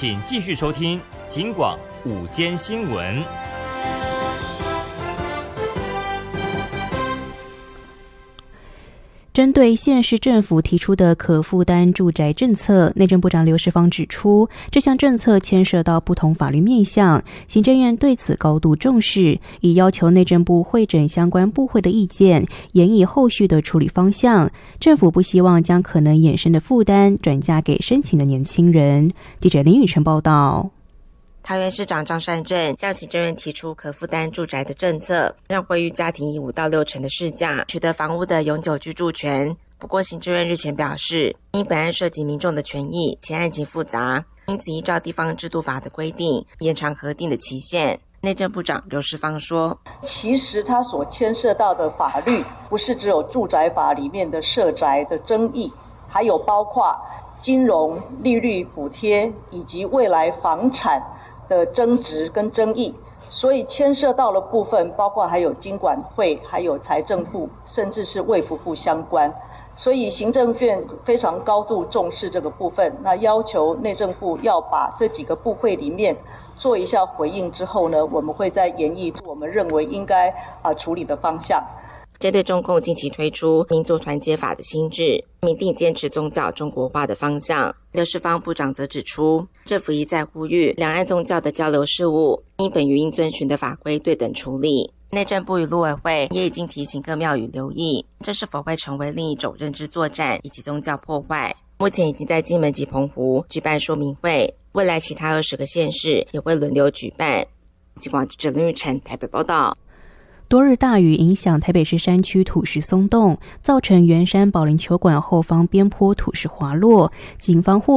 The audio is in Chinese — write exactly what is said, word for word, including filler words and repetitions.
请继续收听警广午间新闻。 针对县市政府提出的可负担住宅政策，内政部长刘世芳指出，这项政策牵涉到不同法律面向，行政院对此高度重视，已要求内政部会诊相关部会的意见，研议后续的处理方向。政府不希望将可能衍生的负担转嫁给申请的年轻人。记者林宇晨报道。 桃园市长张善政向行政院提出可负担住宅的政策，让惠裕家庭以五到六成的市价取得房屋的永久居住权。不过行政院日前表示，因本案涉及民众的权益，且案情复杂，因此依照地方制度法的规定，延长核定的期限。内政部长刘世芳说， 其实它所牵涉到的法律不是只有住宅法里面的社宅的争议，还有包括金融利率补贴以及未来房产的争执跟争议，所以牵涉到的部分包括还有金管会，还有财政部，甚至是卫福部相关。所以行政院非常高度重视这个部分，那要求内政部要把这几个部会里面做一下回应之后呢，我们会再研议我们认为应该啊处理的方向。 针对中共近期推出民族团结法的新制，明定坚持宗教中国化的方向，刘世芳部长则指出，政府一再呼吁两岸宗教的交流事务应本于应遵循的法规对等处理。内政部与陆委会也已经提醒各庙宇留意，这是否会成为另一种认知作战以及宗教破坏。目前已经在金门及澎湖举办说明会，未来其他二十个县市也会轮流举办。警广记者林玉宸台北报道。 多日大雨影响台北市山区土石松动，造成圆山保龄球馆后方边坡土石滑落，警方获